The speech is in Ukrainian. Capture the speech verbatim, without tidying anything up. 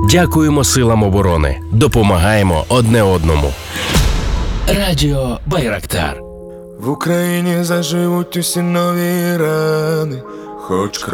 Дякуємо силам оборони. Допомагаємо одне одному. Радіо Байрактар. В Україні заживуть усі нові рани, хоч кров